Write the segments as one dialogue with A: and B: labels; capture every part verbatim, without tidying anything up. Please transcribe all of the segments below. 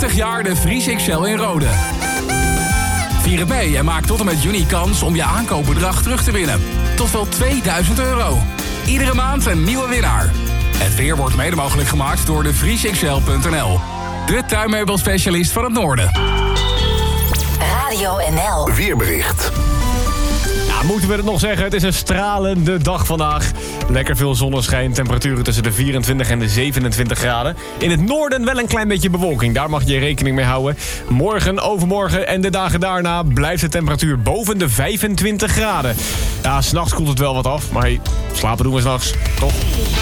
A: dertig jaar de Vries X L in Rode. Vier het mee en maak tot en met juni kans om je aankoopbedrag terug te winnen. Tot wel tweeduizend euro. Iedere maand een nieuwe winnaar. Het weer wordt mede mogelijk gemaakt door de vries x l punt n l. De tuinmeubelspecialist van het noorden.
B: Radio N L.
C: Weerbericht.
D: Ja, moeten we het nog zeggen? Het is een stralende dag vandaag. Lekker veel zonneschijn, temperaturen tussen de vierentwintig en de zevenentwintig graden. In het noorden wel een klein beetje bewolking, daar mag je rekening mee houden. Morgen, overmorgen en de dagen daarna blijft de temperatuur boven de vijfentwintig graden. Ja, s'nachts koelt het wel wat af, maar hey, slapen doen we s'nachts, toch?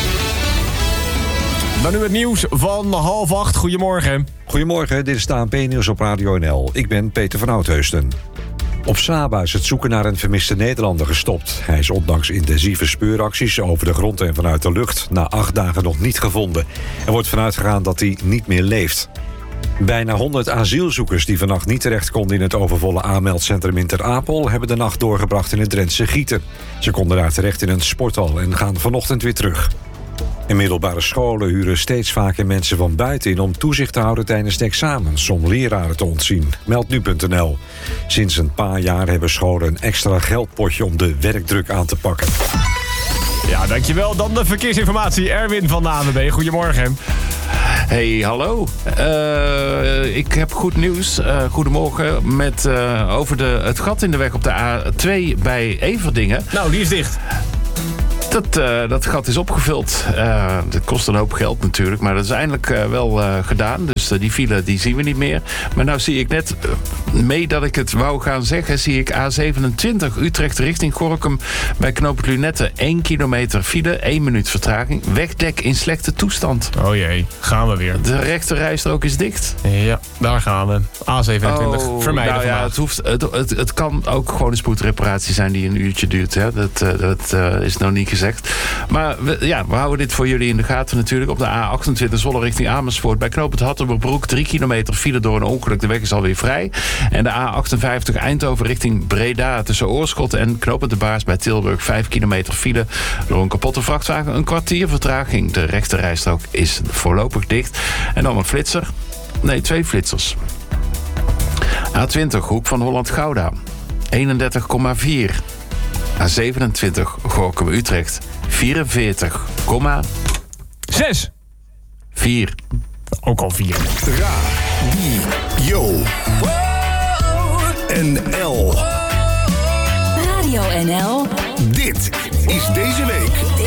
D: Dan nu het nieuws van half acht. Goedemorgen.
E: Goedemorgen, dit is de A N P-nieuws op Radio N L. Ik ben Peter van Oudheusden. Op Saba is het zoeken naar een vermiste Nederlander gestopt. Hij is ondanks intensieve speuracties over de grond en vanuit de lucht na acht dagen nog niet gevonden. Er wordt vanuit gegaan dat hij niet meer leeft. Bijna honderd asielzoekers die vannacht niet terecht konden in het overvolle aanmeldcentrum in Ter Apel hebben de nacht doorgebracht in het Drentse Gieten. Ze konden daar terecht in een sporthal en gaan vanochtend weer terug. In middelbare scholen huren steeds vaker mensen van buiten in om toezicht te houden tijdens de examens om leraren te ontzien. Meld nu punt n l. Sinds een paar jaar hebben scholen een extra geldpotje om de werkdruk aan te pakken.
D: Ja, dankjewel. Dan de verkeersinformatie. Erwin van de A N W B. Goedemorgen.
F: Hey, hallo. Uh, ik heb goed nieuws. Uh, goedemorgen. Met, uh, over de, het gat in de weg op de A twee bij Everdingen.
D: Nou, die is dicht.
F: Dat, uh, dat gat is opgevuld. Uh, dat kost een hoop geld natuurlijk, maar dat is eindelijk uh, wel uh, gedaan. Dus uh, die file die zien we niet meer. Maar nou zie ik net, uh, mee dat ik het wou gaan zeggen, zie ik A zevenentwintig Utrecht richting Gorinchem bij knooppunt Lunette. één kilometer file, één minuut vertraging. Wegdek in slechte toestand.
D: Oh jee, gaan we weer.
F: De rechterrijstrook is dicht.
D: Ja, daar gaan we. A zevenentwintig,
F: oh,
D: vermijden
F: nou ja, het, hoeft, het, het, het kan ook gewoon een spoedreparatie zijn die een uurtje duurt. Hè. Dat, uh, dat uh, is nog niet gezegd. Maar we, ja, we houden dit voor jullie in de gaten natuurlijk. Op de A achtentwintig Zwolle richting Amersfoort bij knooppunt Hattemerbroek. Drie kilometer file door een ongeluk. De weg is alweer vrij. En de A achtenvijftig Eindhoven richting Breda tussen Oorschot en knooppunt De Baars bij Tilburg. Vijf kilometer file door een kapotte vrachtwagen. Een kwartier vertraging. De rechterrijstrook is voorlopig dicht. En dan een flitser. Nee, twee flitsers. A twintig Hoek van Holland-Gouda. eenendertig komma vier. A zevenentwintig Gorinchem-Utrecht. vierenveertig komma
D: zes.
F: vier.
D: Ook al vier.
C: Radio N L.
B: Radio N L.
C: Dit is deze week